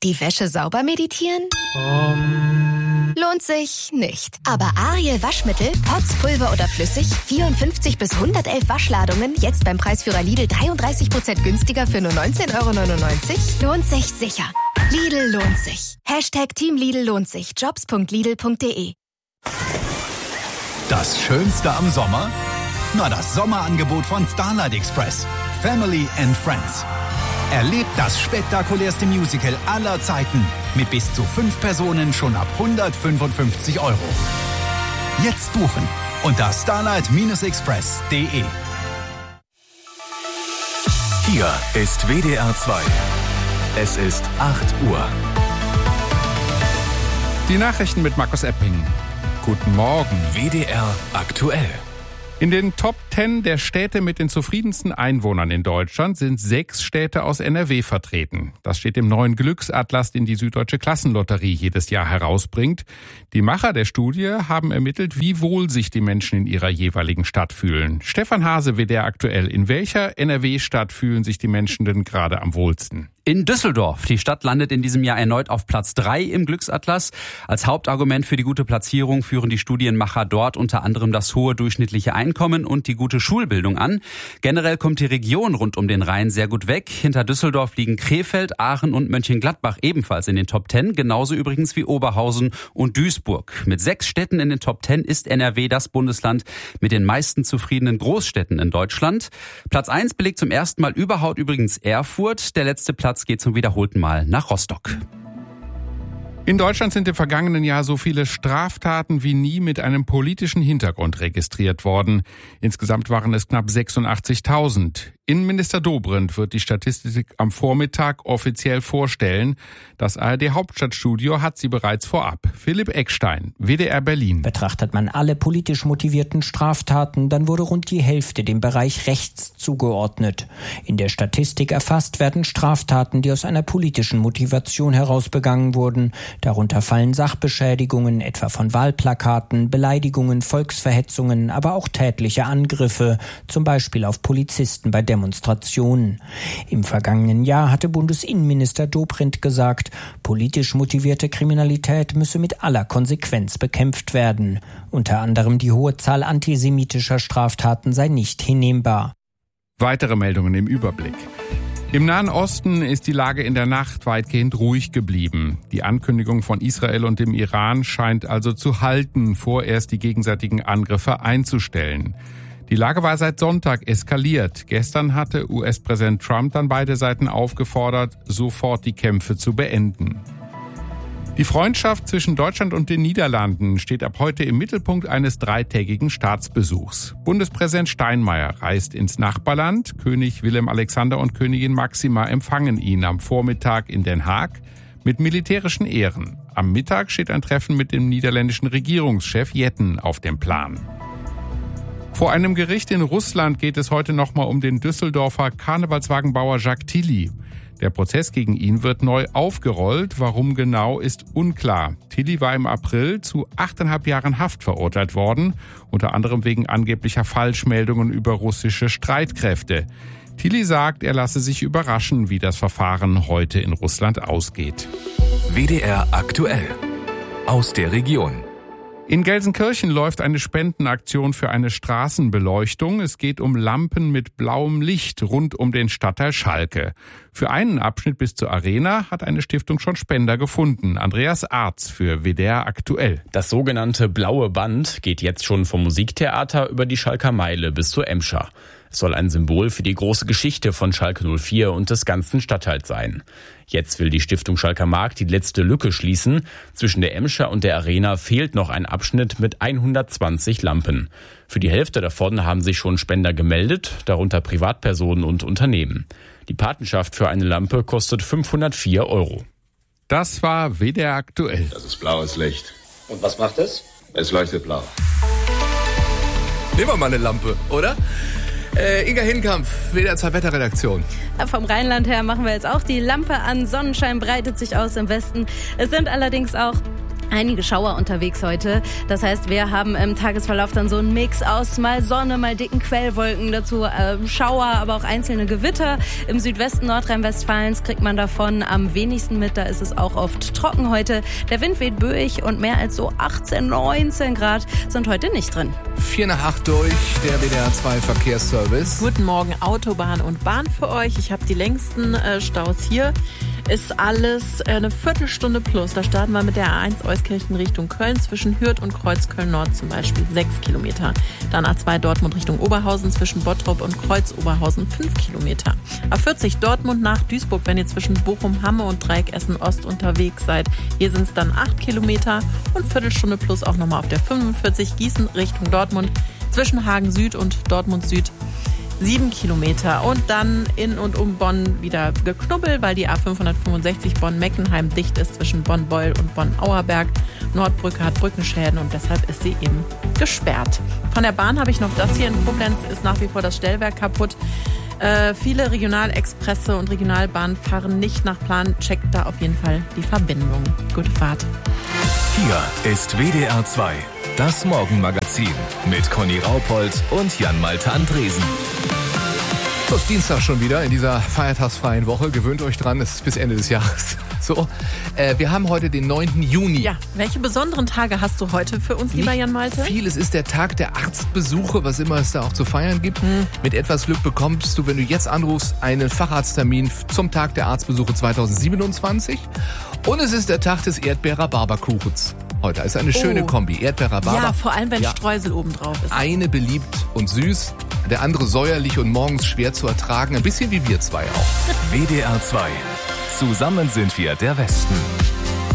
Die Wäsche sauber meditieren? Lohnt sich nicht. Aber Ariel Waschmittel, Pods, Pulver oder flüssig, 54 bis 111 Waschladungen, jetzt beim Preisführer Lidl 33% günstiger für nur 19,99 €? Lohnt sich sicher. Lidl lohnt sich. Team Lidl lohnt sich. Jobs.lidl.de. Das Schönste am Sommer? Na, das Sommerangebot von Starlight Express. Family and Friends. Erlebt das spektakulärste Musical aller Zeiten mit bis zu 5 Personen schon ab 155 €. Jetzt buchen unter starlight-express.de. Hier ist WDR 2. Es ist 8 Uhr. Die Nachrichten mit Markus Epping. Guten Morgen. WDR aktuell. In den Top 10 der Städte mit den zufriedensten Einwohnern in Deutschland sind 6 Städte aus NRW vertreten. Das steht im neuen Glücksatlas, den die Süddeutsche Klassenlotterie jedes Jahr herausbringt. Die Macher der Studie haben ermittelt, wie wohl sich die Menschen in ihrer jeweiligen Stadt fühlen. Stefan Hase, WDR aktuell. In welcher NRW-Stadt fühlen sich die Menschen denn gerade am wohlsten? In Düsseldorf. Die Stadt landet in diesem Jahr erneut auf Platz 3 im Glücksatlas. Als Hauptargument für die gute Platzierung führen die Studienmacher dort unter anderem das hohe durchschnittliche Einkommen und die gute Schulbildung an. Generell kommt die Region rund um den Rhein sehr gut weg. Hinter Düsseldorf liegen Krefeld, Aachen und Mönchengladbach ebenfalls in den Top 10. Genauso übrigens wie Oberhausen und Duisburg. Mit 6 Städten in den Top 10 ist NRW das Bundesland mit den meisten zufriedenen Großstädten in Deutschland. Platz 1 belegt zum ersten Mal überhaupt übrigens Erfurt. Der letzte Platz geht zum wiederholten Mal nach Rostock. In Deutschland sind im vergangenen Jahr so viele Straftaten wie nie mit einem politischen Hintergrund registriert worden. Insgesamt waren es knapp 86.000. Innenminister Dobrindt wird die Statistik am Vormittag offiziell vorstellen. Das ARD-Hauptstadtstudio hat sie bereits vorab. Philipp Eckstein, WDR Berlin. Betrachtet man alle politisch motivierten Straftaten, dann wurde rund die Hälfte dem Bereich rechts zugeordnet. In der Statistik erfasst werden Straftaten, die aus einer politischen Motivation heraus begangen wurden. Darunter fallen Sachbeschädigungen, etwa von Wahlplakaten, Beleidigungen, Volksverhetzungen, aber auch tätliche Angriffe, zum Beispiel auf Polizisten bei Demonstrationen. Im vergangenen Jahr hatte Bundesinnenminister Dobrindt gesagt, politisch motivierte Kriminalität müsse mit aller Konsequenz bekämpft werden. Unter anderem die hohe Zahl antisemitischer Straftaten sei nicht hinnehmbar. Weitere Meldungen im Überblick. Im Nahen Osten ist die Lage in der Nacht weitgehend ruhig geblieben. Die Ankündigung von Israel und dem Iran scheint also zu halten, vorerst die gegenseitigen Angriffe einzustellen. Die Lage war seit Sonntag eskaliert. Gestern hatte US-Präsident Trump dann beide Seiten aufgefordert, sofort die Kämpfe zu beenden. Die Freundschaft zwischen Deutschland und den Niederlanden steht ab heute im Mittelpunkt eines 3-tägigen Staatsbesuchs. Bundespräsident Steinmeier reist ins Nachbarland. König Willem Alexander und Königin Máxima empfangen ihn am Vormittag in Den Haag mit militärischen Ehren. Am Mittag steht ein Treffen mit dem niederländischen Regierungschef Jetten auf dem Plan. Vor einem Gericht in Russland geht es heute nochmal um den Düsseldorfer Karnevalswagenbauer Jacques Tilly. Der Prozess gegen ihn wird neu aufgerollt. Warum genau, ist unklar. Tilly war im April zu 8,5 Jahren Haft verurteilt worden, unter anderem wegen angeblicher Falschmeldungen über russische Streitkräfte. Tilly sagt, er lasse sich überraschen, wie das Verfahren heute in Russland ausgeht. WDR aktuell. Aus der Region. In Gelsenkirchen läuft eine Spendenaktion für eine Straßenbeleuchtung. Es geht um Lampen mit blauem Licht rund um den Stadtteil Schalke. Für einen Abschnitt bis zur Arena hat eine Stiftung schon Spender gefunden. Andreas Arz für WDR aktuell. Das sogenannte Blaue Band geht jetzt schon vom Musiktheater über die Schalker Meile bis zur Emscher. Es soll ein Symbol für die große Geschichte von Schalke 04 und des ganzen Stadtteils sein. Jetzt will die Stiftung Schalker Markt die letzte Lücke schließen. Zwischen der Emscher und der Arena fehlt noch ein Abschnitt mit 120 Lampen. Für die Hälfte davon haben sich schon Spender gemeldet, darunter Privatpersonen und Unternehmen. Die Patenschaft für eine Lampe kostet 504 €. Das war WDR aktuell. Das ist blaues Licht. Und was macht es? Es leuchtet blau. Nehmen wir mal eine Lampe, oder? Inga Hinkampf, WDR 2 Wetterredaktion. Vom Rheinland her machen wir jetzt auch die Lampe an. Sonnenschein breitet sich aus im Westen. Es sind allerdings auch Einige Schauer unterwegs heute. Das heißt, wir haben im Tagesverlauf dann so einen Mix aus mal Sonne, mal dicken Quellwolken, dazu Schauer, aber auch einzelne Gewitter. Im Südwesten Nordrhein-Westfalens kriegt man davon am wenigsten mit. Da ist es auch oft trocken heute. Der Wind weht böig und mehr als so 18, 19 Grad sind heute nicht drin. 7:45 durch, der WDR 2 Verkehrsservice. Guten Morgen, Autobahn und Bahn für euch. Ich habe die längsten Staus hier. Ist alles eine Viertelstunde plus. Da starten wir mit der A1 Euskirchen Richtung Köln zwischen Hürth und Kreuzköln-Nord zum Beispiel 6 Kilometer. Dann A2 Dortmund Richtung Oberhausen zwischen Bottrop und Kreuz-Oberhausen 5 Kilometer. A40 Dortmund nach Duisburg, wenn ihr zwischen Bochum, Hamme und Dreieck Essen-Ost unterwegs seid. Hier sind es dann 8 Kilometer und Viertelstunde plus auch nochmal auf der 45 Gießen Richtung Dortmund zwischen Hagen Süd und Dortmund Süd 7 Kilometer. Und dann in und um Bonn wieder geknubbelt, weil die A565 Bonn-Meckenheim dicht ist zwischen Bonn-Beul und Bonn-Auerberg. Nordbrücke hat Brückenschäden und deshalb ist sie eben gesperrt. Von der Bahn habe ich noch das hier. In Koblenz ist nach wie vor das Stellwerk kaputt. Viele Regionalexpresse und Regionalbahnen fahren nicht nach Plan. Checkt da auf jeden Fall die Verbindung. Gute Fahrt. Hier ist WDR 2, das Morgenmagazin mit Conny Raupold und Jan-Malte Andresen. So, ist Dienstag schon wieder in dieser feiertagsfreien Woche. Gewöhnt euch dran, es ist bis Ende des Jahres. So, wir haben heute den 9. Juni. Ja, welche besonderen Tage hast du heute für uns, lieber Jan-Malte? Viel, es ist der Tag der Arztbesuche, was immer es da auch zu feiern gibt. Mit etwas Glück bekommst du, wenn du jetzt anrufst, einen Facharzttermin zum Tag der Arztbesuche 2027. Und es ist der Tag des Erdbeer-Rhabarber-Kuchens. Heute ist eine schöne Kombi, Erdbeer-Rhabarber. Ja, vor allem, wenn Streusel oben drauf ist. Eine beliebt und süß, der andere säuerlich und morgens schwer zu ertragen. Ein bisschen wie wir zwei auch. WDR 2. Zusammen sind wir der Westen.